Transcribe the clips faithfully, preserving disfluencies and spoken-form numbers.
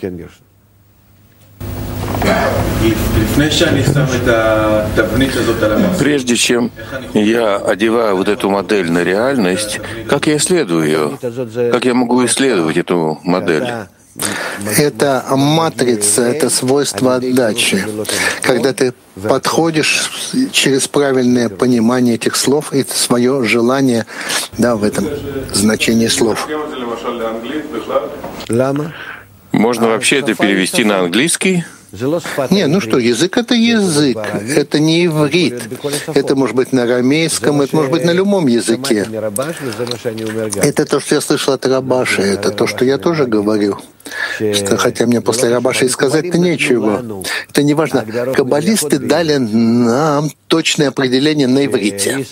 Прежде чем я одеваю вот эту модель на реальность, как я исследую ее? Как я могу исследовать эту модель? Это матрица, это свойство отдачи. Когда ты подходишь через правильное понимание этих слов и свое желание, да, в этом значении слов. Можно вообще это перевести на английский? Не, ну что, язык — это язык, это не иврит. Это может быть на арамейском, это может быть на любом языке. Это то, что я слышал от Рабаши, это то, что я тоже говорю. Что, хотя мне после Рабаши и сказать-то нечего. Это не важно. Каббалисты дали нам точное определение на иврите.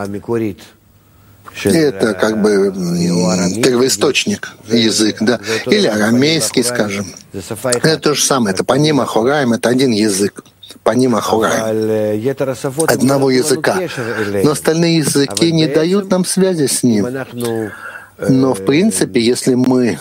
Это как бы первоисточник, язык, да, или арамейский, скажем. Это то же самое, это паним ахураим, это один язык, паним ахураим, одного языка. Но остальные языки не дают нам связи с ним. Но в принципе, если мы...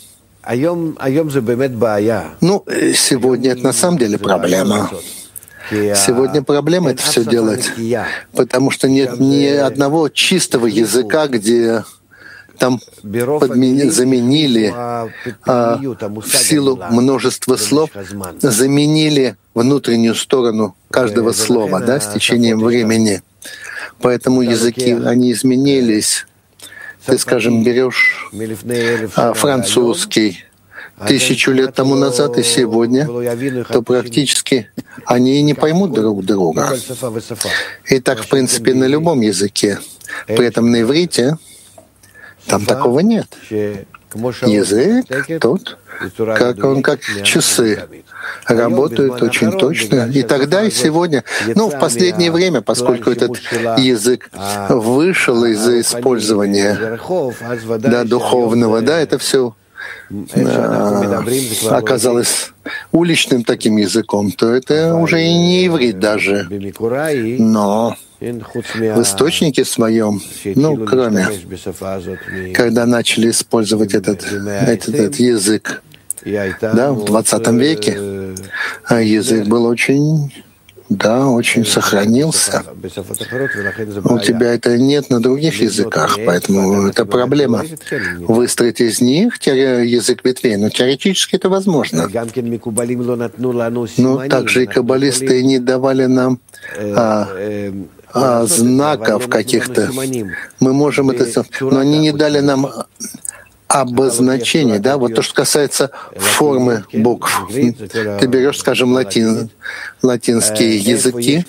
Ну, сегодня это на самом деле проблема. Сегодня проблема это все делать, потому что нет ни одного чистого языка, где там подмени, заменили а, в силу множества слов, заменили внутреннюю сторону каждого слова, да, с течением времени. Поэтому языки, они изменились. Ты, скажем, берешь а, французский тысячу лет тому назад и сегодня, то практически они и не поймут друг друга. И так, в принципе, на любом языке. При этом на иврите там такого нет. Язык тот, как он, как часы, работают очень точно. И тогда, и сегодня. Ну, в последнее время, поскольку этот язык вышел из-за использования, да, духовного, да, это все оказалось уличным таким языком, то это уже и не иврит даже. Но в источнике своем, ну, кроме, когда начали использовать этот, этот, этот язык, да, в двадцатом веке, язык был очень... Да, очень сохранился. У тебя это нет на других языках, поэтому это проблема. Выстроить из них язык ветвей, но теоретически это возможно. Но также и каббалисты не давали нам а, а, знаков каких-то. Мы можем это сделать, но они не дали нам обозначение, да, вот то, что касается формы букв. Ты берешь, скажем, латин, латинские языки,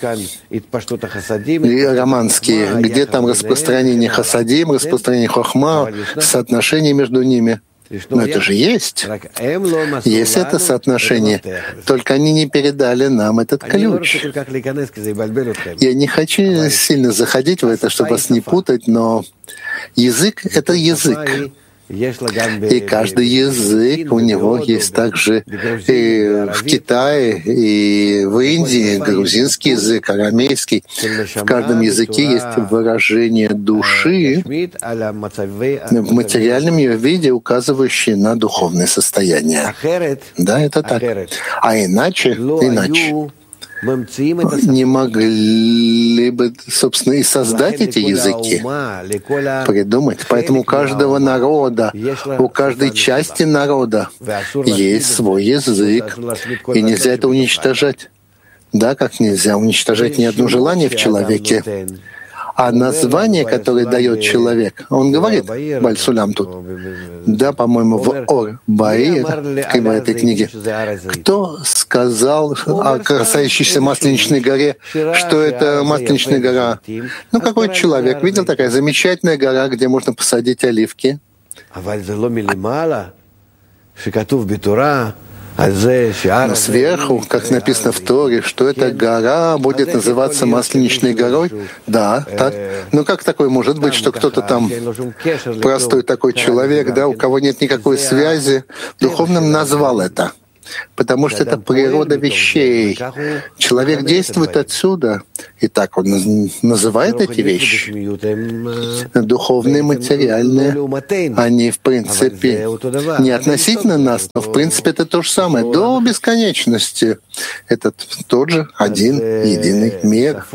романские, где там распространение хасадим, распространение хохма, соотношение между ними. Но это же есть. Есть это соотношение. Только они не передали нам этот ключ. Я не хочу сильно заходить в это, чтобы вас не путать, но язык — это язык. И каждый язык у него есть также и в Китае, и в Индии грузинский язык, арамейский. В каждом языке есть выражение души в материальном ее виде, указывающее на духовное состояние. Да, это так. А иначе, иначе. Не могли бы, собственно, и создать эти языки, придумать. Поэтому у каждого народа, у каждой части народа есть свой язык, и нельзя это уничтожать. Да, как нельзя уничтожать ни одно желание в человеке. А название, которое дает человек, он говорит, Баль-Сулям тут, да, по-моему, в Ор Баир, в этой книге, кто сказал о касающейся Масленичной горе, что это Масленичная гора? Ну, какой человек видел такая замечательная гора, где можно посадить оливки? Но сверху, как написано в Торе, что эта гора будет называться Масленичной горой? Да, так. Но как такое может быть, что кто-то там, простой такой человек, да, у кого нет никакой связи, духовным назвал это? потому что это природа вещей. Человек действует отсюда, и так он называет эти вещи. Духовные, материальные, они, в принципе, не относительно нас, но, в принципе, это то же самое. До бесконечности. Это тот же один, единый мир.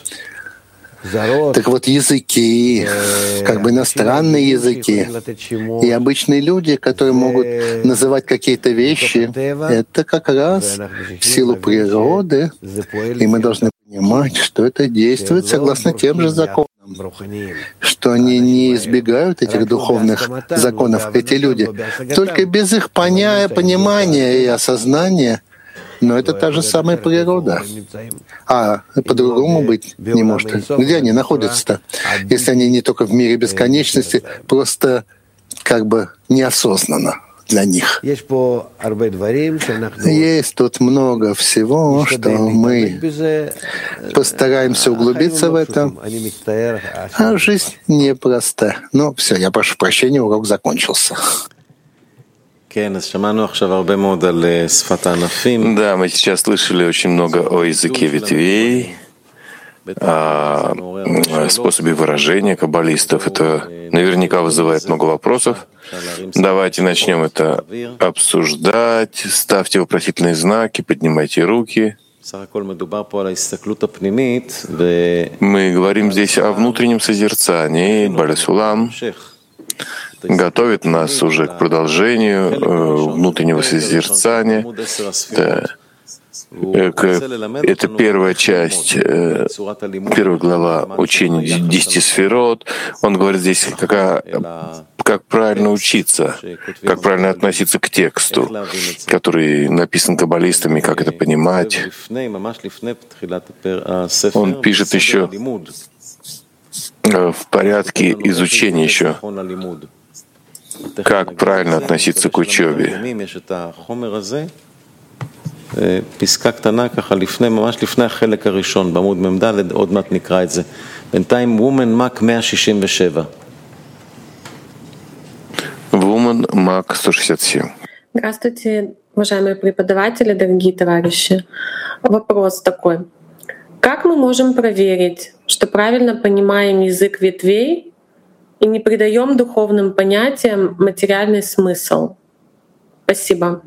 Так вот, языки, как бы иностранные языки, и обычные люди, которые могут называть какие-то вещи, это как раз в силу природы, и мы должны понимать, что это действует согласно тем же законам, что они не избегают этих духовных законов, эти люди, только без их поня- понимания и осознания. Но это та же самая природа. А по-другому быть не может. Где они находятся-то? Если они не только в мире бесконечности, просто как бы неосознанно для них. Есть тут много всего, что мы постараемся углубиться в это. А жизнь непроста. Ну, все, я прошу прощения, урок закончился. Да, мы сейчас слышали очень много о языке ветвей, о способе выражения каббалистов. Это наверняка вызывает много вопросов. Давайте начнем это обсуждать. Ставьте вопросительные знаки, поднимайте руки. Мы говорим здесь о внутреннем созерцании. Баля Сулам готовит нас уже к продолжению внутреннего созерцания. Да. Это первая часть, первая глава учения десяти сферот. Он говорит здесь, какая, как правильно учиться, как правильно относиться к тексту, который написан каббалистами, как это понимать. Он пишет еще в порядке изучения еще, как правильно относиться к учебе. פסקה קטנה ככה לפני, ממש לפני החלק הראשון, בעמוד מ"ד, עוד מעט נקרא את זה. בינתיים Woman Mac מאה שישים ושבע. Woman Mac сто шестьдесят семь. Здравствуйте, уважаемые преподаватели, дорогие товарищи. Вопрос такой. Как мы можем проверить, что правильно понимаем язык ветвей и не придаем духовным понятиям материальный смысл? Спасибо.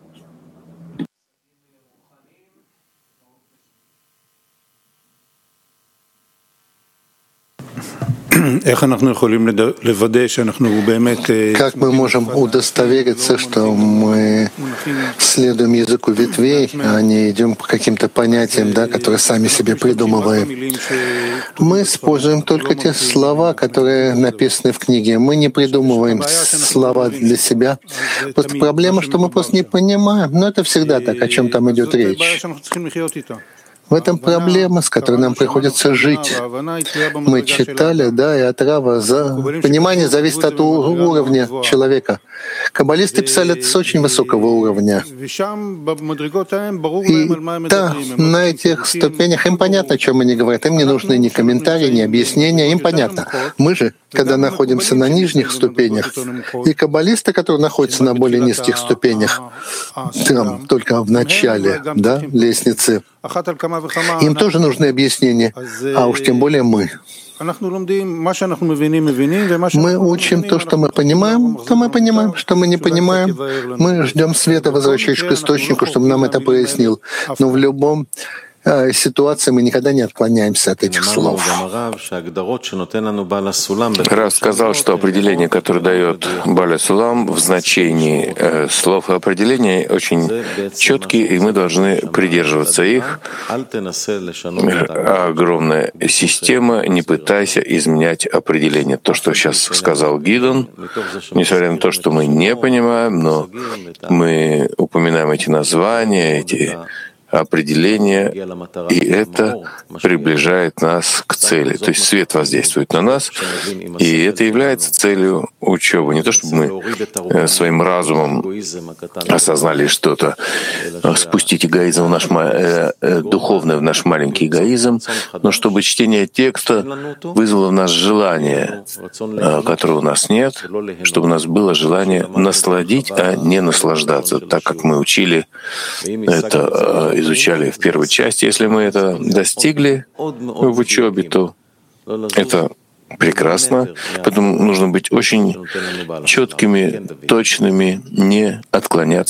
Как мы можем удостовериться, что мы следуем языку ветвей, а не идем по каким-то понятиям, да, которые сами себе придумываем? Мы используем только те слова, которые написаны в книге. Мы не придумываем слова для себя. Просто проблема, что мы просто не понимаем. Но это всегда так, о чем там идет речь. В этом проблема, с которой нам приходится жить. Мы читали, да, и отрава. За... Понимание зависит от уровня человека. Каббалисты писали это с очень высокого уровня. И да, на этих ступенях им понятно, о чем они говорят. Им не нужны ни комментарии, ни объяснения. Им понятно. Мы же, когда находимся на нижних ступенях, и каббалисты, которые находятся на более низких ступенях, там, только в начале, да, лестницы, им тоже нужны объяснения, а уж тем более мы. Мы учим то, что мы понимаем, то мы понимаем, что мы не понимаем. Мы ждем света, возвращающегося к источнику, чтобы нам это прояснил. Но в любом ситуации мы никогда не отклоняемся от этих слов. Рав сказал, что определение, которое дает Баля Сулам в значении э, слов и определений, очень четкие, и мы должны придерживаться их. Огромная система, не пытайся изменять определение. То, что сейчас сказал Гидон, несмотря на то, что мы не понимаем, но мы упоминаем эти названия, эти определение, и это приближает нас к цели. То есть свет воздействует на нас, и это является целью учебы. Не то, чтобы мы своим разумом осознали что-то, спустить эгоизм в наш духовный, в наш маленький эгоизм, но чтобы чтение текста вызвало в нас желание, которого у нас нет, чтобы у нас было желание насладить, а не наслаждаться, так как мы учили это, изучали в первой части. Если мы это достигли в учебе, то это прекрасно. Поэтому нужно быть очень четкими, точными, не отклоняться